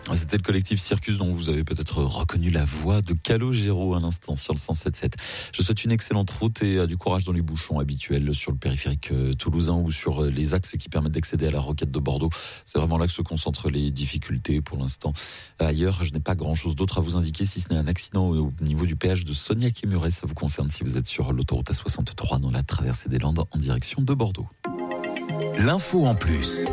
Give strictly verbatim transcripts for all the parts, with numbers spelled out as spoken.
C'était le collectif Circus dont vous avez peut-être reconnu la voix de Calogero à l'instant sur le cent sept sept. Je souhaite une excellente route et du courage dans les bouchons habituels sur le périphérique toulousain ou sur les axes qui permettent d'accéder à la Roquette de Bordeaux. C'est vraiment là que se concentrent les difficultés pour l'instant. Ailleurs, je n'ai pas grand-chose d'autre à vous indiquer si ce n'est un accident au niveau du péage de Sognac et Muret. Ça vous concerne si vous êtes sur l'autoroute A soixante-trois dans la traversée des Landes en direction de Bordeaux. L'info en plus.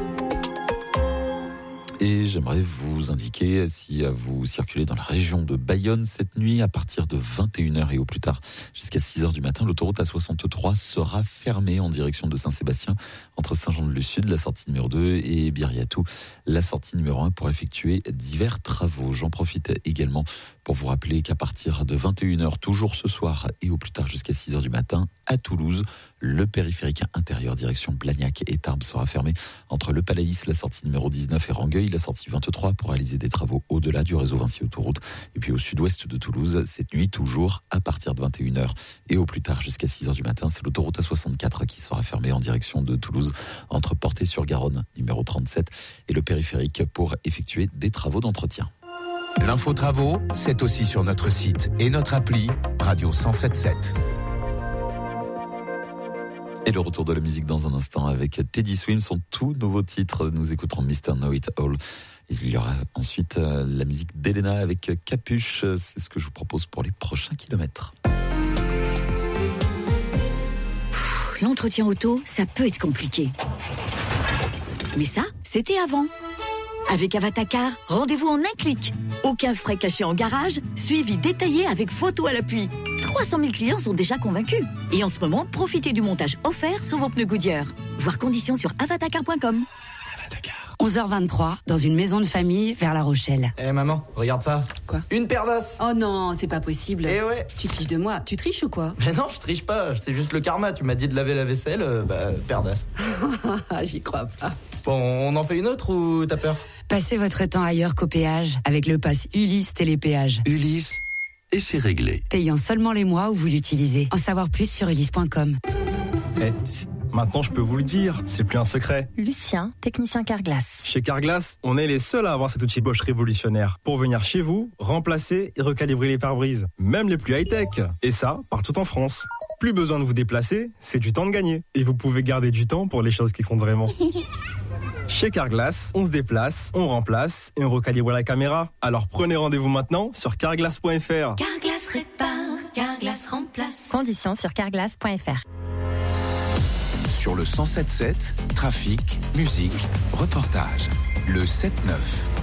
Et j'aimerais vous indiquer si vous circulez dans la région de Bayonne cette nuit à partir de vingt et une heures et au plus tard jusqu'à six heures du matin, l'autoroute A soixante-trois sera fermée en direction de Saint-Sébastien entre Saint-Jean-de-Luz-Sud, la sortie numéro deux et Biriatou, la sortie numéro un pour effectuer divers travaux. J'en profite également pour vous rappeler qu'à partir de vingt et une heures, toujours ce soir et au plus tard jusqu'à six heures du matin, à Toulouse, le périphérique intérieur direction Blagnac et Tarbes sera fermé entre le Palaïs, la sortie numéro dix-neuf et Rangueil, la sortie vingt-trois pour réaliser des travaux au-delà du réseau Vinci Autoroute. Et puis au sud-ouest de Toulouse, cette nuit toujours à partir de vingt et une heures et au plus tard jusqu'à six heures du matin, c'est l'autoroute A soixante-quatre qui sera fermée en direction de Toulouse entre Portée-sur-Garonne, numéro trente-sept, et le périphérique pour effectuer des travaux d'entretien. L'info travaux, c'est aussi sur notre site et notre appli Radio cent sept sept. Et le retour de la musique dans un instant avec Teddy Swims, son tout nouveau titre. Nous écouterons mister Know It All. Il y aura ensuite la musique d'Elena avec Capuche. C'est ce que je vous propose pour les prochains kilomètres. Pff, l'entretien auto, ça peut être compliqué. Mais ça, c'était avant. Avec Avatacar, rendez-vous en un clic. Aucun frais cachés en garage, suivi détaillé avec photo à l'appui. trois cent mille clients sont déjà convaincus. Et en ce moment, profitez du montage offert sur vos pneus Goodyear. Voir conditions sur avatacar point com. onze heures vingt-trois, dans une maison de famille vers La Rochelle. Eh hey maman, regarde ça. Quoi? Une paire d'as. Oh non, c'est pas possible. Eh ouais. Tu te fiches de moi. Tu triches ou quoi? Mais non, je triche pas. C'est juste le karma. Tu m'as dit de laver la vaisselle, euh, bah, paire d'as. J'y crois pas. Bon, on en fait une autre ou t'as peur? Passez votre temps ailleurs qu'au péage avec le pass Ulysse Télépéage. Ulysse, et c'est réglé. Payant seulement les mois où vous l'utilisez. En savoir plus sur ulysse point com. Eh, psst, maintenant je peux vous le dire, c'est plus un secret. Lucien, technicien Carglass. Chez Carglass, on est les seuls à avoir cet outil Bosch révolutionnaire pour venir chez vous, remplacer et recalibrer les pare-brises, même les plus high-tech. Et ça, partout en France. Plus besoin de vous déplacer, c'est du temps de gagner. Et vous pouvez garder du temps pour les choses qui comptent vraiment. Chez Carglass, on se déplace, on remplace et on recalibre la caméra. Alors prenez rendez-vous maintenant sur carglass point f r. Carglass répare, Carglass remplace. Conditions sur carglass point f r. Sur le cent sept sept, trafic, musique, reportage. Le sept neuf.